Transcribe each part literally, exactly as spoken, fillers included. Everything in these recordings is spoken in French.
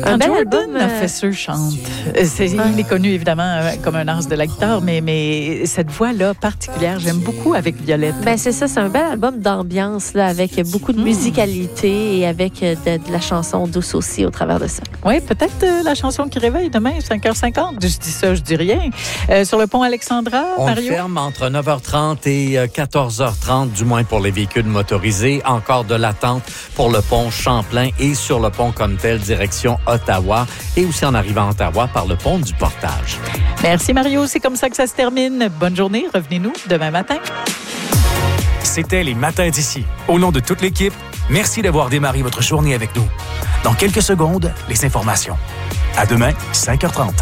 Un bel Jordan album, euh... Officer chante. C'est, il est connu évidemment comme un as de la guitare, mais, mais cette voix-là particulière, j'aime beaucoup avec Violette. Ben c'est ça, c'est un bel album d'ambiance là, avec beaucoup de musicalité et avec de, de la chanson douce aussi au travers de ça. Oui, peut-être euh, la chanson qui réveille demain, cinq heures cinquante. Je dis ça, je dis rien. Euh, sur le pont Alexandra, On Mario? ferme entre neuf heures trente et quatorze heures trente, du moins pour les véhicules motorisés. Encore de l'attente pour le pont Champlain et sur le pont comme tel, direction Ottawa, et aussi en arrivant à Ottawa par le pont du Portage. Merci Mario, c'est comme ça que ça se termine. Bonne journée, revenez-nous demain matin. C'était les Matins d'ici. Au nom de toute l'équipe, merci d'avoir démarré votre journée avec nous. Dans quelques secondes, les informations. À demain, cinq heures trente.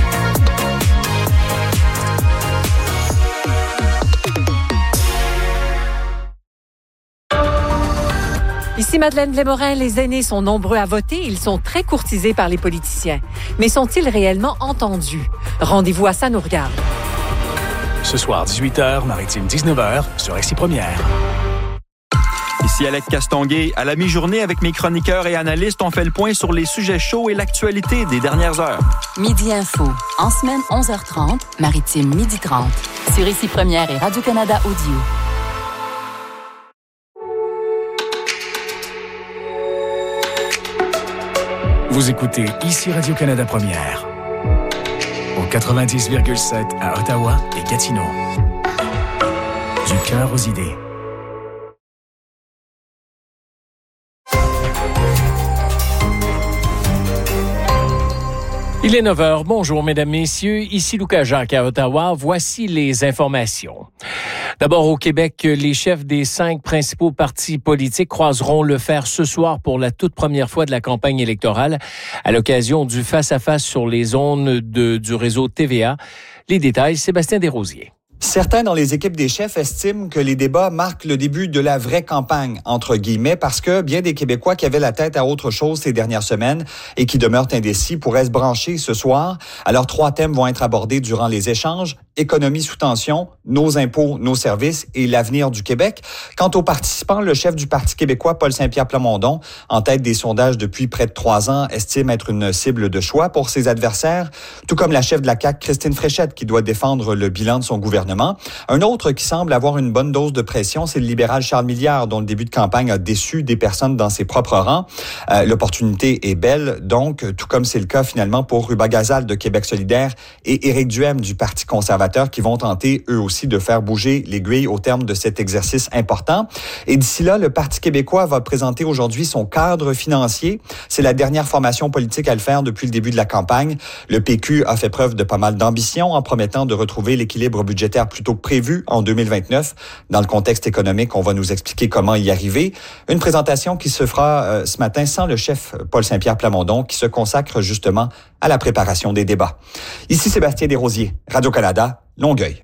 Ici Madeleine Lémorin, les aînés sont nombreux à voter, ils sont très courtisés par les politiciens. Mais sont-ils réellement entendus? Rendez-vous à Ça nous regarde. Ce soir, dix-huit heures, Maritime dix-neuf heures, sur X Première. Ici Alec Castonguay. À la mi-journée, avec mes chroniqueurs et analystes, on fait le point sur les sujets chauds et l'actualité des dernières heures. Midi Info. En semaine, onze heures trente, Maritime, midi trente. Sur Ici Première et Radio-Canada Audio. Vous écoutez Ici Radio-Canada Première. Au quatre-vingt-dix virgule sept à Ottawa et Gatineau. Du cœur aux idées. Il est neuf heures. Bonjour, mesdames, messieurs. Ici Lucas Jacques à Ottawa. Voici les informations. D'abord, au Québec, les chefs des cinq principaux partis politiques croiseront le fer ce soir pour la toute première fois de la campagne électorale à l'occasion du face-à-face sur les ondes de, du réseau T V A. Les détails, Sébastien Desrosiers. Certains dans les équipes des chefs estiment que les débats marquent le début de la vraie campagne, entre guillemets, parce que bien des Québécois qui avaient la tête à autre chose ces dernières semaines et qui demeurent indécis pourraient se brancher ce soir. Alors, trois thèmes vont être abordés durant les échanges. Économie sous tension, nos impôts, nos services et l'avenir du Québec. Quant aux participants, le chef du Parti québécois, Paul Saint-Pierre Plamondon, en tête des sondages depuis près de trois ans, estime être une cible de choix pour ses adversaires, tout comme la chef de la C A Q, Christine Fréchette, qui doit défendre le bilan de son gouvernement. Un autre qui semble avoir une bonne dose de pression, c'est le libéral Charles Milliard, dont le début de campagne a déçu des personnes dans ses propres rangs. Euh, l'opportunité est belle, donc, tout comme c'est le cas finalement pour Ruba Gazal de Québec solidaire et Éric Duhem du Parti conservateur, qui vont tenter eux aussi de faire bouger l'aiguille au terme de cet exercice important. Et d'ici là, le Parti québécois va présenter aujourd'hui son cadre financier. C'est la dernière formation politique à le faire depuis le début de la campagne. Le P Q a fait preuve de pas mal d'ambition en promettant de retrouver l'équilibre budgétaire plus tôt que prévu en deux mille vingt-neuf. Dans le contexte économique, on va nous expliquer comment y arriver. Une présentation qui se fera euh, ce matin sans le chef Paul Saint-Pierre Plamondon, qui se consacre justement à la préparation des débats. Ici Sébastien Desrosiers, Radio-Canada, Longueuil.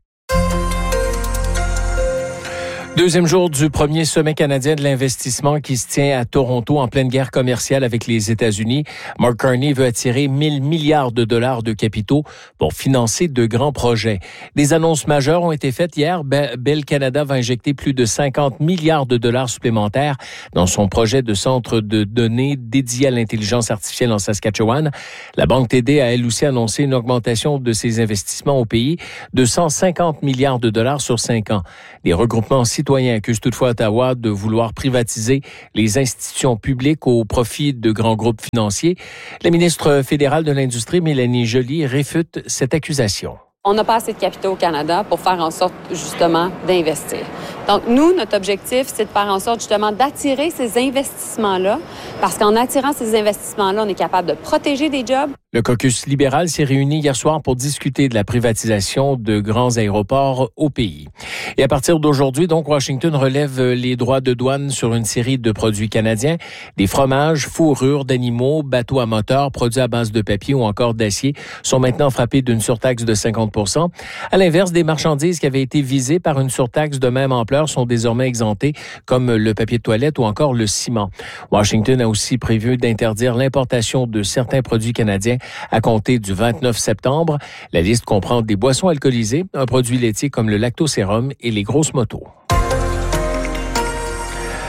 Deuxième jour du premier sommet canadien de l'investissement qui se tient à Toronto en pleine guerre commerciale avec les États-Unis. Mark Carney veut attirer mille milliards de dollars de capitaux pour financer de grands projets. Des annonces majeures ont été faites hier. Bell Canada va injecter plus de cinquante milliards de dollars supplémentaires dans son projet de centre de données dédié à l'intelligence artificielle en Saskatchewan. La Banque T D a elle aussi annoncé une augmentation de ses investissements au pays de cent cinquante milliards de dollars sur cinq ans. Les regroupements citoyens accusent toutefois Ottawa de vouloir privatiser les institutions publiques au profit de grands groupes financiers. La ministre fédérale de l'Industrie, Mélanie Joly, réfute cette accusation. On n'a pas assez de capitaux au Canada pour faire en sorte, justement, d'investir. Donc, nous, notre objectif, c'est de faire en sorte, justement, d'attirer ces investissements-là, parce qu'en attirant ces investissements-là, on est capable de protéger des jobs. Le caucus libéral s'est réuni hier soir pour discuter de la privatisation de grands aéroports au pays. Et à partir d'aujourd'hui, donc, Washington relève les droits de douane sur une série de produits canadiens, des fromages, fourrures d'animaux, bateaux à moteur, produits à base de papier ou encore d'acier sont maintenant frappés d'une surtaxe de cinquante pour cent. À l'inverse, des marchandises qui avaient été visées par une surtaxe de même ampleur sont désormais exemptées, comme le papier de toilette ou encore le ciment. Washington a aussi prévu d'interdire l'importation de certains produits canadiens à compter du vingt-neuf septembre. La liste comprend des boissons alcoolisées, un produit laitier comme le lactosérum et les grosses motos.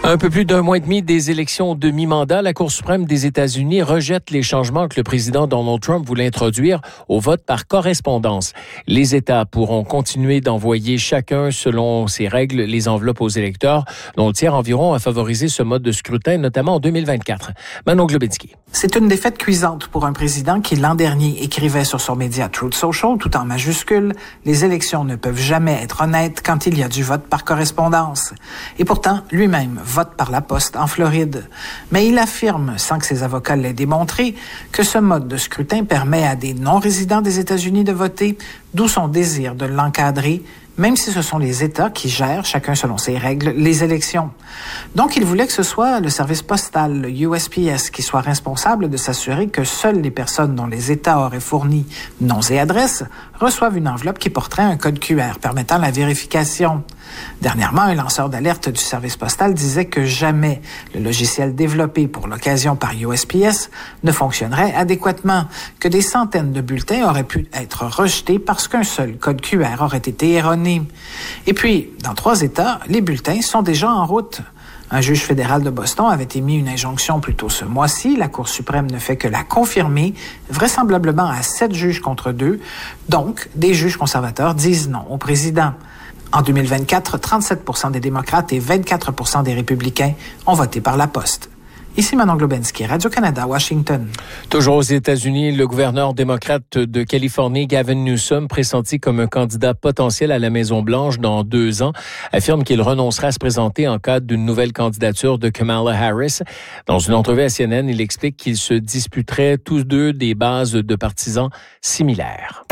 Un peu plus d'un mois et demi des élections de mi-mandat, la Cour suprême des États-Unis rejette les changements que le président Donald Trump voulait introduire au vote par correspondance. Les États pourront continuer d'envoyer chacun, selon ses règles, les enveloppes aux électeurs, dont le tiers environ a favorisé ce mode de scrutin, notamment en deux mille vingt-quatre. Manon Globinski. C'est une défaite cuisante pour un président qui, l'an dernier, écrivait sur son média Truth Social, tout en majuscule, « Les élections ne peuvent jamais être honnêtes quand il y a du vote par correspondance ». Et pourtant, lui-même vote par la poste en Floride. Mais il affirme, sans que ses avocats l'aient démontré, que ce mode de scrutin permet à des non-résidents des États-Unis de voter, d'où son désir de l'encadrer, même si ce sont les États qui gèrent, chacun selon ses règles, les élections. Donc, il voulait que ce soit le service postal, le U S P S, qui soit responsable de s'assurer que seules les personnes dont les États auraient fourni noms et adresses reçoivent une enveloppe qui porterait un code Q R permettant la vérification. Dernièrement, un lanceur d'alerte du service postal disait que jamais le logiciel développé pour l'occasion par U S P S ne fonctionnerait adéquatement, que des centaines de bulletins auraient pu être rejetés parce qu'un seul code Q R aurait été erroné. Et puis, dans trois États, les bulletins sont déjà en route. Un juge fédéral de Boston avait émis une injonction plus tôt ce mois-ci. La Cour suprême ne fait que la confirmer, vraisemblablement à sept juges contre deux. Donc, des juges conservateurs disent non au président. En deux mille vingt-quatre, trente-sept pour cent des démocrates et vingt-quatre pour cent des républicains ont voté par la poste. Ici Manon Globinski, Radio-Canada, Washington. Toujours aux États-Unis, le gouverneur démocrate de Californie, Gavin Newsom, pressenti comme un candidat potentiel à la Maison-Blanche dans deux ans, affirme qu'il renoncerait à se présenter en cas d'une nouvelle candidature de Kamala Harris. Dans une entrevue à C N N, il explique qu'ils se disputeraient tous deux des bases de partisans similaires.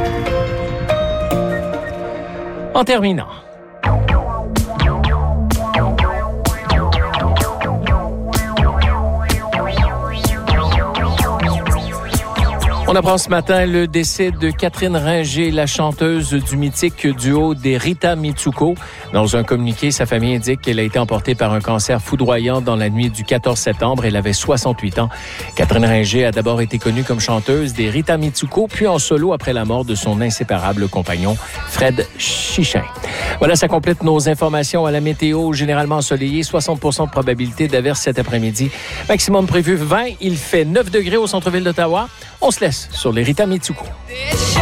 En terminant, on apprend ce matin le décès de Catherine Ringer, la chanteuse du mythique duo des Rita Mitsuko. Dans un communiqué, sa famille indique qu'elle a été emportée par un cancer foudroyant dans la nuit du quatorze septembre. Elle avait soixante-huit ans. Catherine Ringer a d'abord été connue comme chanteuse des Rita Mitsuko, puis en solo après la mort de son inséparable compagnon, Fred Chichin. Voilà, ça complète nos informations à la météo. Généralement ensoleillé, soixante pour cent de probabilité d'averse cet après-midi. Maximum prévu vingt. Il fait neuf degrés au centre-ville d'Ottawa. On se laisse sur les Rita Mitsuko.